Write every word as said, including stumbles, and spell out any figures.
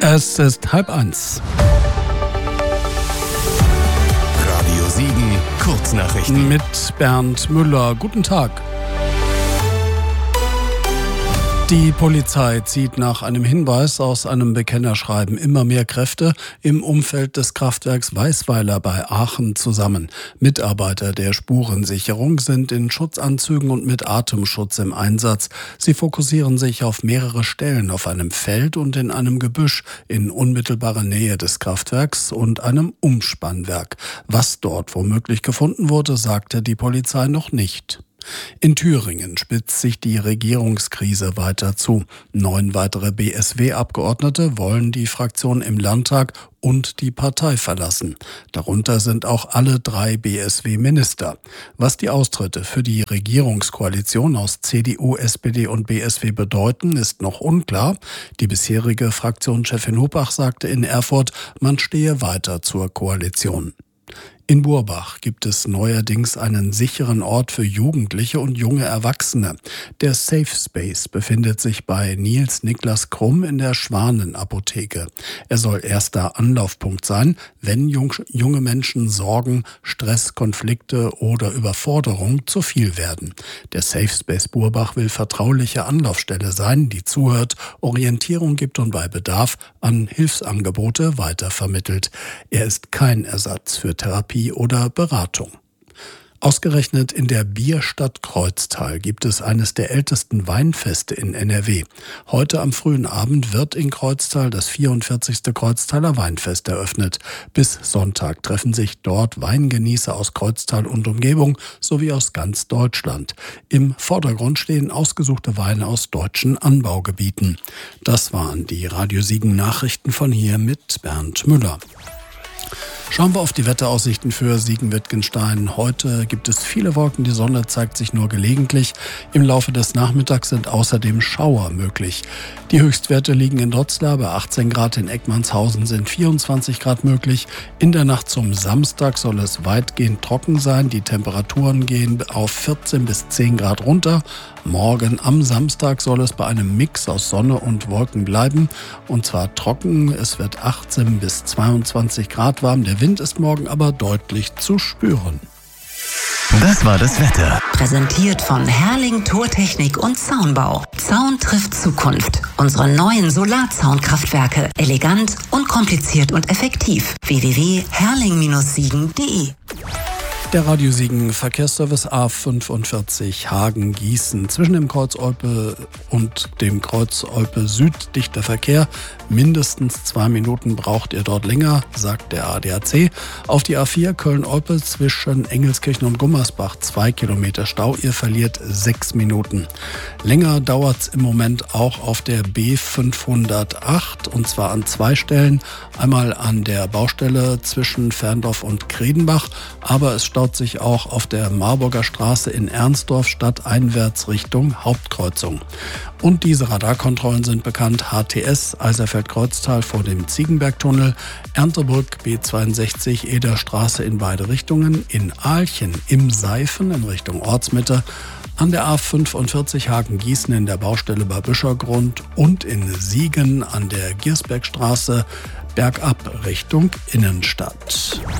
Es ist halb eins. Radio Siegen, Kurznachrichten. Mit Bernd Müller. Guten Tag. Die Polizei zieht nach einem Hinweis aus einem Bekennerschreiben immer mehr Kräfte im Umfeld des Kraftwerks Weißweiler bei Aachen zusammen. Mitarbeiter der Spurensicherung sind in Schutzanzügen und mit Atemschutz im Einsatz. Sie fokussieren sich auf mehrere Stellen auf einem Feld und in einem Gebüsch in unmittelbarer Nähe des Kraftwerks und einem Umspannwerk. Was dort womöglich gefunden wurde, sagte die Polizei noch nicht. In Thüringen spitzt sich die Regierungskrise weiter zu. Neun weitere B S W-Abgeordnete wollen die Fraktion im Landtag und die Partei verlassen. Darunter sind auch alle drei B S W-Minister. Was die Austritte für die Regierungskoalition aus C D U, S P D und B S W bedeuten, ist noch unklar. Die bisherige Fraktionschefin Hupach sagte in Erfurt, man stehe weiter zur Koalition. In Burbach gibt es neuerdings einen sicheren Ort für Jugendliche und junge Erwachsene. Der Safe Space befindet sich bei Nils Niklas Krumm in der Schwanen-Apotheke. Er soll erster Anlaufpunkt sein, wenn junge Menschen Sorgen, Stress, Konflikte oder Überforderung zu viel werden. Der Safe Space Burbach will vertrauliche Anlaufstelle sein, die zuhört, Orientierung gibt und bei Bedarf an Hilfsangebote weitervermittelt. Er ist kein Ersatz für Therapie oder Beratung. Ausgerechnet in der Bierstadt Kreuztal gibt es eines der ältesten Weinfeste in N R W. Heute am frühen Abend wird in Kreuztal das vierundvierzigste Kreuztaler Weinfest eröffnet. Bis Sonntag treffen sich dort Weingenießer aus Kreuztal und Umgebung sowie aus ganz Deutschland. Im Vordergrund stehen ausgesuchte Weine aus deutschen Anbaugebieten. Das waren die Radio Siegen Nachrichten von hier mit Bernd Müller. Schauen wir auf die Wetteraussichten für Siegen-Wittgenstein. Heute gibt es viele Wolken, die Sonne zeigt sich nur gelegentlich. Im Laufe des Nachmittags sind außerdem Schauer möglich. Die Höchstwerte liegen in Dotzlar bei achtzehn Grad, in Eckmannshausen sind vierundzwanzig Grad möglich. In der Nacht zum Samstag soll es weitgehend trocken sein. Die Temperaturen gehen auf vierzehn bis zehn Grad runter. Morgen am Samstag soll es bei einem Mix aus Sonne und Wolken bleiben. Und zwar trocken. Es wird achtzehn bis zweiundzwanzig Grad warm. Der Wind ist morgen aber deutlich zu spüren. Das war das Wetter. Präsentiert von Herrling Tortechnik und Zaunbau. Zaun trifft Zukunft. Unsere neuen Solarzaunkraftwerke. Elegant, unkompliziert und effektiv. w w w punkt herrling siegen punkt de Der Radio Siegen Verkehrsservice A fünfundvierzig Hagen-Gießen. Zwischen dem Kreuz Olpe und dem Kreuz Olpe Süd dichter Verkehr. Mindestens zwei Minuten braucht ihr dort länger, sagt der A D A C. Auf die A vier Köln-Olpe zwischen Engelskirchen und Gummersbach zwei Kilometer Stau. Ihr verliert sechs Minuten. Länger dauert's im Moment auch auf der B fünfhundertacht und zwar an zwei Stellen. Einmal an der Baustelle zwischen Ferndorf und Kredenbach, aber es staut sich auch auf der Marburger Straße in Ernsdorf stadteinwärts Richtung Hauptkreuzung. Und diese Radarkontrollen sind bekannt. H T S Eiserfeld-Kreuztal vor dem Ziegenbergtunnel, Erntebrück B zweiundsechzig Ederstraße in beide Richtungen, in Aalchen im Seifen in Richtung Ortsmitte, an der A fünfundvierzig Hagen-Gießen in der Baustelle bei Büschergrund und in Siegen an der Giersbergstraße bergab Richtung Innenstadt.